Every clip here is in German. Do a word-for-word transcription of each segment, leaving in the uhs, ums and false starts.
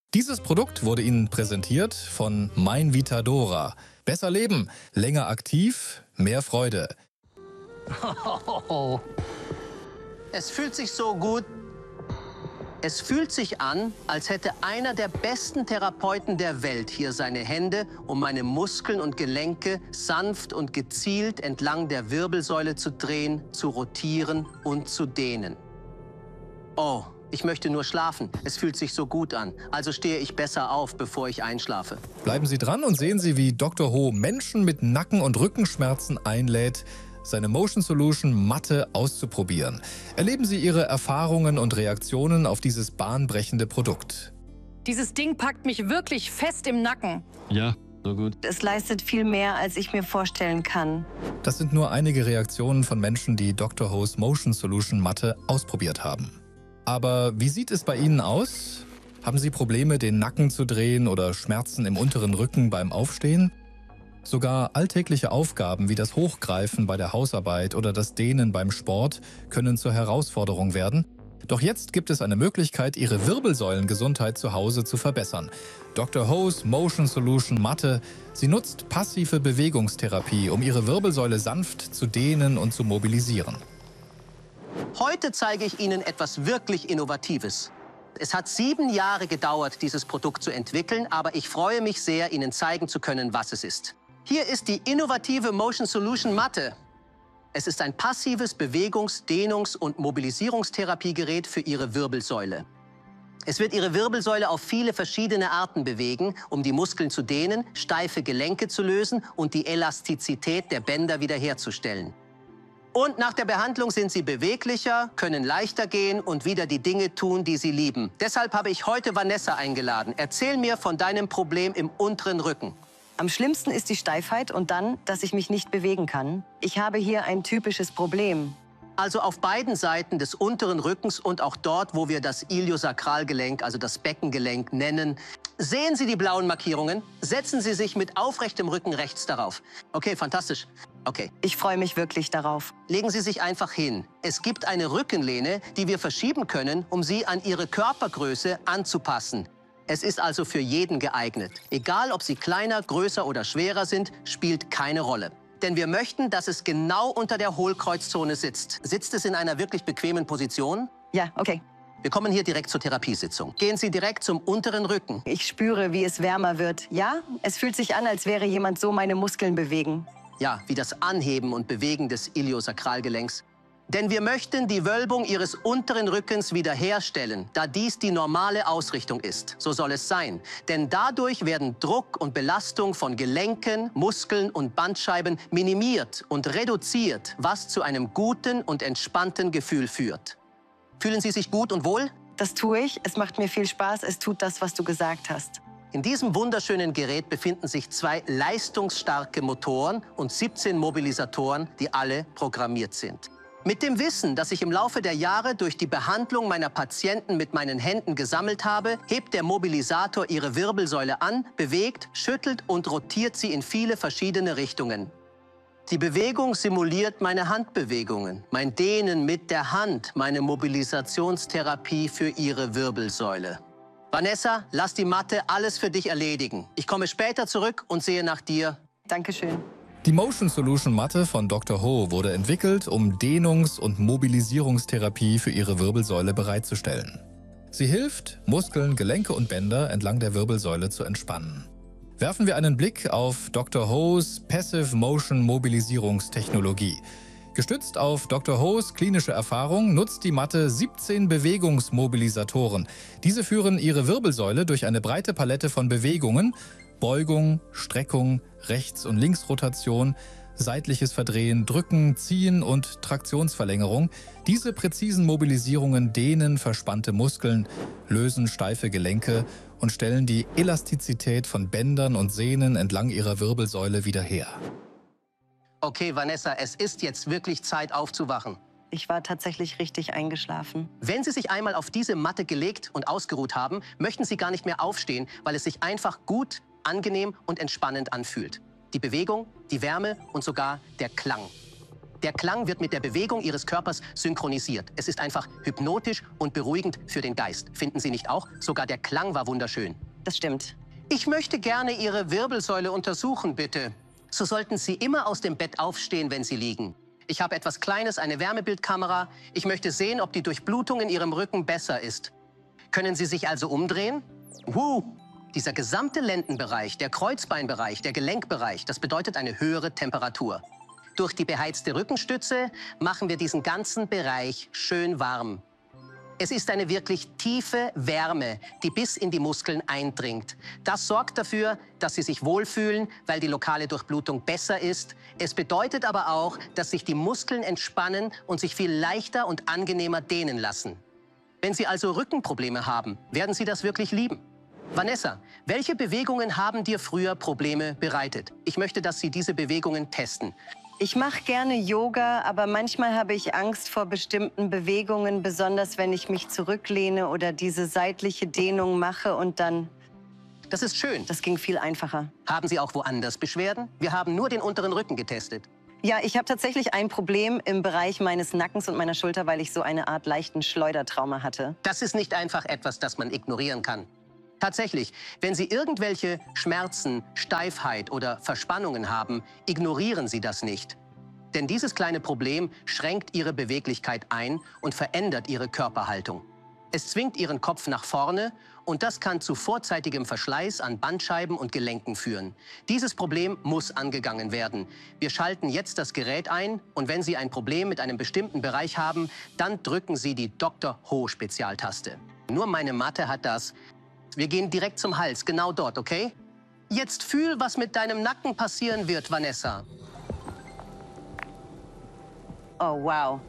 Dieses Produkt wurde Ihnen präsentiert von Mein Vitadora. Besser leben, länger aktiv, mehr Freude. Oh, es fühlt sich so gut. Es fühlt sich an, als hätte einer der besten Therapeuten der Welt hier seine Hände, um meine Muskeln und Gelenke sanft und gezielt entlang der Wirbelsäule zu drehen, zu rotieren und zu dehnen. Oh, ich möchte nur schlafen. Es fühlt sich so gut an. Also stehe ich besser auf, bevor ich einschlafe. Bleiben Sie dran und sehen Sie, wie Doktor Ho Menschen mit Nacken- und Rückenschmerzen einlädt, seine Motion Solution Matte auszuprobieren. Erleben Sie Ihre Erfahrungen und Reaktionen auf dieses bahnbrechende Produkt. Dieses Ding packt mich wirklich fest im Nacken. Ja, so gut. Es leistet viel mehr, als ich mir vorstellen kann. Das sind nur einige Reaktionen von Menschen, die Doktor Ho's Motion Solution Matte ausprobiert haben. Aber wie sieht es bei Ihnen aus? Haben Sie Probleme, den Nacken zu drehen oder Schmerzen im unteren Rücken beim Aufstehen? Sogar alltägliche Aufgaben wie das Hochgreifen bei der Hausarbeit oder das Dehnen beim Sport können zur Herausforderung werden. Doch jetzt gibt es eine Möglichkeit, Ihre Wirbelsäulengesundheit zu Hause zu verbessern. Doktor Ho's Motion Solution Matte. Sie nutzt passive Bewegungstherapie, um Ihre Wirbelsäule sanft zu dehnen und zu mobilisieren. Heute zeige ich Ihnen etwas wirklich Innovatives. Es hat sieben Jahre gedauert, dieses Produkt zu entwickeln, aber ich freue mich sehr, Ihnen zeigen zu können, was es ist. Hier ist die innovative Motion Solution Matte. Es ist ein passives Bewegungs-, Dehnungs- und Mobilisierungstherapiegerät für Ihre Wirbelsäule. Es wird Ihre Wirbelsäule auf viele verschiedene Arten bewegen, um die Muskeln zu dehnen, steife Gelenke zu lösen und die Elastizität der Bänder wiederherzustellen. Und nach der Behandlung sind Sie beweglicher, können leichter gehen und wieder die Dinge tun, die Sie lieben. Deshalb habe ich heute Vanessa eingeladen. Erzähl mir von deinem Problem im unteren Rücken. Am schlimmsten ist die Steifheit und dann, dass ich mich nicht bewegen kann. Ich habe hier ein typisches Problem. Also auf beiden Seiten des unteren Rückens und auch dort, wo wir das Iliosakralgelenk, also das Beckengelenk, nennen. Sehen Sie die blauen Markierungen? Setzen Sie sich mit aufrechtem Rücken rechts darauf. Okay, fantastisch. Okay. Ich freue mich wirklich darauf. Legen Sie sich einfach hin. Es gibt eine Rückenlehne, die wir verschieben können, um Sie an Ihre Körpergröße anzupassen. Es ist also für jeden geeignet. Egal, ob Sie kleiner, größer oder schwerer sind, spielt keine Rolle. Denn wir möchten, dass es genau unter der Hohlkreuzzone sitzt. Sitzt es in einer wirklich bequemen Position? Ja, okay. Wir kommen hier direkt zur Therapiesitzung. Gehen Sie direkt zum unteren Rücken. Ich spüre, wie es wärmer wird. Ja, es fühlt sich an, als wäre jemand so meine Muskeln bewegen. Ja, wie das Anheben und Bewegen des Iliosakralgelenks. Denn wir möchten die Wölbung Ihres unteren Rückens wiederherstellen, da dies die normale Ausrichtung ist. So soll es sein. Denn dadurch werden Druck und Belastung von Gelenken, Muskeln und Bandscheiben minimiert und reduziert, was zu einem guten und entspannten Gefühl führt. Fühlen Sie sich gut und wohl? Das tue ich. Es macht mir viel Spaß. Es tut das, was du gesagt hast. In diesem wunderschönen Gerät befinden sich zwei leistungsstarke Motoren und siebzehn Mobilisatoren, die alle programmiert sind. Mit dem Wissen, das ich im Laufe der Jahre durch die Behandlung meiner Patienten mit meinen Händen gesammelt habe, hebt der Mobilisator ihre Wirbelsäule an, bewegt, schüttelt und rotiert sie in viele verschiedene Richtungen. Die Bewegung simuliert meine Handbewegungen, mein Dehnen mit der Hand, meine Mobilisationstherapie für Ihre Wirbelsäule. Vanessa, lass die Matte alles für dich erledigen. Ich komme später zurück und sehe nach dir. Dankeschön. Die Motion Solution Matte von Doktor Ho wurde entwickelt, um Dehnungs- und Mobilisierungstherapie für Ihre Wirbelsäule bereitzustellen. Sie hilft, Muskeln, Gelenke und Bänder entlang der Wirbelsäule zu entspannen. Werfen wir einen Blick auf Doktor Ho's Passive Motion Mobilisierungstechnologie. Gestützt auf Doktor Ho's klinische Erfahrung nutzt die Matte siebzehn Bewegungsmobilisatoren. Diese führen Ihre Wirbelsäule durch eine breite Palette von Bewegungen, Beugung, Streckung, Rechts- und Linksrotation, seitliches Verdrehen, Drücken, Ziehen und Traktionsverlängerung. Diese präzisen Mobilisierungen dehnen verspannte Muskeln, lösen steife Gelenke und stellen die Elastizität von Bändern und Sehnen entlang ihrer Wirbelsäule wieder her. Okay, Vanessa, es ist jetzt wirklich Zeit aufzuwachen. Ich war tatsächlich richtig eingeschlafen. Wenn Sie sich einmal auf diese Matte gelegt und ausgeruht haben, möchten Sie gar nicht mehr aufstehen, weil es sich einfach gut, angenehm und entspannend anfühlt. Die Bewegung, die Wärme und sogar der Klang. Der Klang wird mit der Bewegung Ihres Körpers synchronisiert. Es ist einfach hypnotisch und beruhigend für den Geist. Finden Sie nicht auch? Sogar der Klang war wunderschön. Das stimmt. Ich möchte gerne Ihre Wirbelsäule untersuchen, bitte. So sollten Sie immer aus dem Bett aufstehen, wenn Sie liegen. Ich habe etwas Kleines, eine Wärmebildkamera. Ich möchte sehen, ob die Durchblutung in Ihrem Rücken besser ist. Können Sie sich also umdrehen? Wuh! Dieser gesamte Lendenbereich, der Kreuzbeinbereich, der Gelenkbereich, das bedeutet eine höhere Temperatur. Durch die beheizte Rückenstütze machen wir diesen ganzen Bereich schön warm. Es ist eine wirklich tiefe Wärme, die bis in die Muskeln eindringt. Das sorgt dafür, dass Sie sich wohlfühlen, weil die lokale Durchblutung besser ist. Es bedeutet aber auch, dass sich die Muskeln entspannen und sich viel leichter und angenehmer dehnen lassen. Wenn Sie also Rückenprobleme haben, werden Sie das wirklich lieben. Vanessa, welche Bewegungen haben dir früher Probleme bereitet? Ich möchte, dass Sie diese Bewegungen testen. Ich mache gerne Yoga, aber manchmal habe ich Angst vor bestimmten Bewegungen, besonders wenn ich mich zurücklehne oder diese seitliche Dehnung mache und dann... Das ist schön. Das ging viel einfacher. Haben Sie auch woanders Beschwerden? Wir haben nur den unteren Rücken getestet. Ja, ich habe tatsächlich ein Problem im Bereich meines Nackens und meiner Schulter, weil ich so eine Art leichten Schleudertrauma hatte. Das ist nicht einfach etwas, das man ignorieren kann. Tatsächlich, wenn Sie irgendwelche Schmerzen, Steifheit oder Verspannungen haben, ignorieren Sie das nicht. Denn dieses kleine Problem schränkt Ihre Beweglichkeit ein und verändert Ihre Körperhaltung. Es zwingt Ihren Kopf nach vorne und das kann zu vorzeitigem Verschleiß an Bandscheiben und Gelenken führen. Dieses Problem muss angegangen werden. Wir schalten jetzt das Gerät ein und wenn Sie ein Problem mit einem bestimmten Bereich haben, dann drücken Sie die Doktor Ho-Spezialtaste. Nur meine Matte hat das. Wir gehen direkt zum Hals, genau dort, okay? Jetzt fühl, was mit deinem Nacken passieren wird, Vanessa. Oh, wow.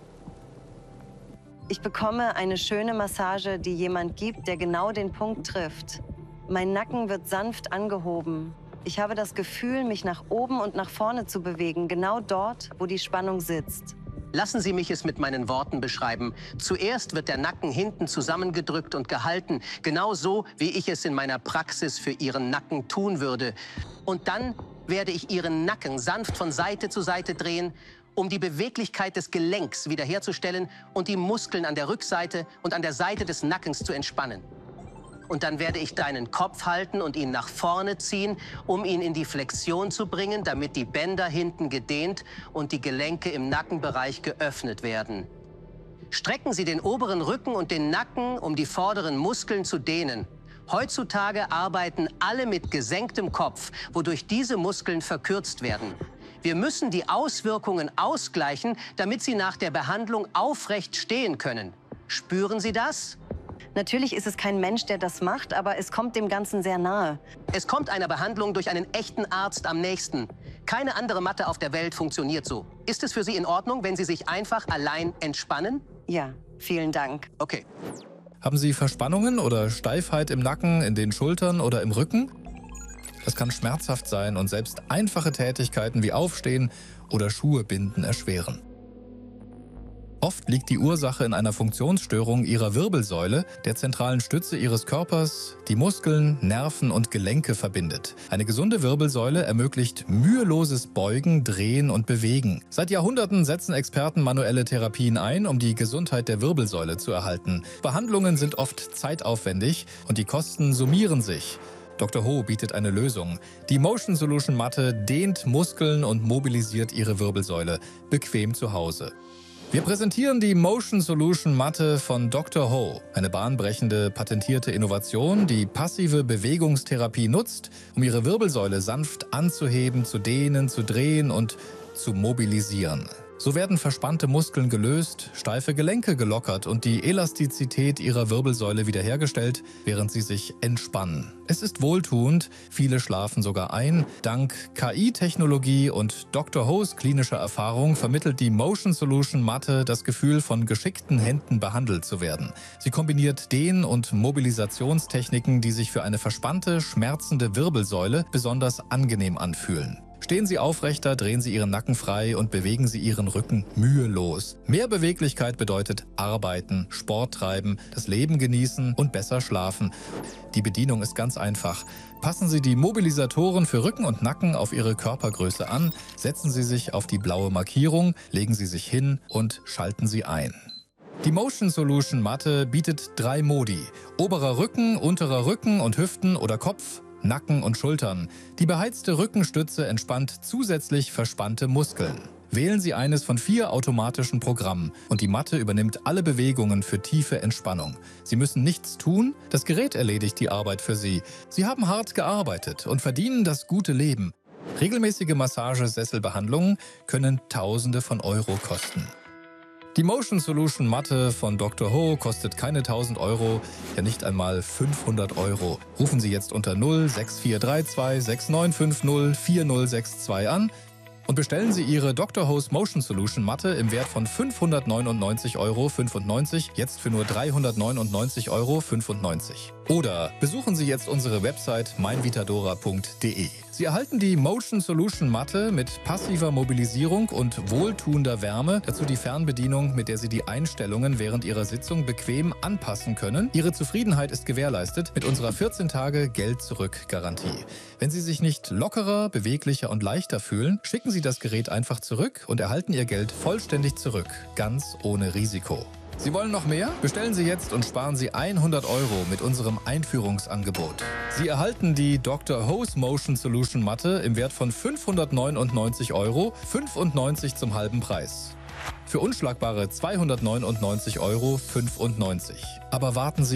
Ich bekomme eine schöne Massage, die jemand gibt, der genau den Punkt trifft. Mein Nacken wird sanft angehoben. Ich habe das Gefühl, mich nach oben und nach vorne zu bewegen, genau dort, wo die Spannung sitzt. Lassen Sie mich es mit meinen Worten beschreiben. Zuerst wird der Nacken hinten zusammengedrückt und gehalten, genau so, wie ich es in meiner Praxis für Ihren Nacken tun würde. Und dann werde ich Ihren Nacken sanft von Seite zu Seite drehen, um die Beweglichkeit des Gelenks wiederherzustellen und die Muskeln an der Rückseite und an der Seite des Nackens zu entspannen. Und dann werde ich deinen Kopf halten und ihn nach vorne ziehen, um ihn in die Flexion zu bringen, damit die Bänder hinten gedehnt und die Gelenke im Nackenbereich geöffnet werden. Strecken Sie den oberen Rücken und den Nacken, um die vorderen Muskeln zu dehnen. Heutzutage arbeiten alle mit gesenktem Kopf, wodurch diese Muskeln verkürzt werden. Wir müssen die Auswirkungen ausgleichen, damit Sie nach der Behandlung aufrecht stehen können. Spüren Sie das? Natürlich ist es kein Mensch, der das macht, aber es kommt dem Ganzen sehr nahe. Es kommt einer Behandlung durch einen echten Arzt am nächsten. Keine andere Matte auf der Welt funktioniert so. Ist es für Sie in Ordnung, wenn Sie sich einfach allein entspannen? Ja, vielen Dank. Okay. Haben Sie Verspannungen oder Steifheit im Nacken, in den Schultern oder im Rücken? Das kann schmerzhaft sein und selbst einfache Tätigkeiten wie Aufstehen oder Schuhe binden erschweren. Oft liegt die Ursache in einer Funktionsstörung Ihrer Wirbelsäule, der zentralen Stütze Ihres Körpers, die Muskeln, Nerven und Gelenke verbindet. Eine gesunde Wirbelsäule ermöglicht müheloses Beugen, Drehen und Bewegen. Seit Jahrhunderten setzen Experten manuelle Therapien ein, um die Gesundheit der Wirbelsäule zu erhalten. Behandlungen sind oft zeitaufwendig und die Kosten summieren sich. Doktor Ho bietet eine Lösung. Die Motion Solution Matte dehnt Muskeln und mobilisiert Ihre Wirbelsäule, bequem zu Hause. Wir präsentieren die Motion Solution Matte von Doktor Ho, eine bahnbrechende, patentierte Innovation, die passive Bewegungstherapie nutzt, um Ihre Wirbelsäule sanft anzuheben, zu dehnen, zu drehen und zu mobilisieren. So werden verspannte Muskeln gelöst, steife Gelenke gelockert und die Elastizität Ihrer Wirbelsäule wiederhergestellt, während Sie sich entspannen. Es ist wohltuend, viele schlafen sogar ein. Dank K I-Technologie und Doktor Hos klinischer Erfahrung vermittelt die Motion Solution Matte das Gefühl, von geschickten Händen behandelt zu werden. Sie kombiniert Dehn- und Mobilisationstechniken, die sich für eine verspannte, schmerzende Wirbelsäule besonders angenehm anfühlen. Stehen Sie aufrechter, drehen Sie Ihren Nacken frei und bewegen Sie Ihren Rücken mühelos. Mehr Beweglichkeit bedeutet arbeiten, Sport treiben, das Leben genießen und besser schlafen. Die Bedienung ist ganz einfach. Passen Sie die Mobilisatoren für Rücken und Nacken auf Ihre Körpergröße an, setzen Sie sich auf die blaue Markierung, legen Sie sich hin und schalten Sie ein. Die Motion Solution Matte bietet drei Modi: oberer Rücken, unterer Rücken und Hüften oder Kopf, Nacken und Schultern. Die beheizte Rückenstütze entspannt zusätzlich verspannte Muskeln. Wählen Sie eines von vier automatischen Programmen und die Matte übernimmt alle Bewegungen für tiefe Entspannung. Sie müssen nichts tun, das Gerät erledigt die Arbeit für Sie. Sie haben hart gearbeitet und verdienen das gute Leben. Regelmäßige Massagesesselbehandlungen können Tausende von Euro kosten. Die Motion Solution Matte von Doktor Ho kostet keine tausend Euro, ja nicht einmal fünfhundert Euro. Rufen Sie jetzt unter null sechs vier drei zwei sechs neun fünf null vier null sechs zwei an und bestellen Sie Ihre Doktor Ho's Motion Solution Matte im Wert von fünfhundertneunundneunzig Euro fünfundneunzig, jetzt für nur dreihundertneunundneunzig Euro fünfundneunzig. Oder besuchen Sie jetzt unsere Website meinvitadora punkt de. Sie erhalten die Motion Solution Matte mit passiver Mobilisierung und wohltuender Wärme, dazu die Fernbedienung, mit der Sie die Einstellungen während Ihrer Sitzung bequem anpassen können. Ihre Zufriedenheit ist gewährleistet mit unserer vierzehn Tage Geld-Zurück-Garantie. Wenn Sie sich nicht lockerer, beweglicher und leichter fühlen, schicken Sie das Gerät einfach zurück und erhalten Ihr Geld vollständig zurück, ganz ohne Risiko. Sie wollen noch mehr? Bestellen Sie jetzt und sparen Sie hundert Euro mit unserem Einführungsangebot. Sie erhalten die Doktor Ho's Motion Solution Matte im Wert von fünfhundertneunundneunzig Euro fünfundneunzig zum halben Preis. Für unschlagbare zweihundertneunundneunzig Euro fünfundneunzig. Aber warten Sie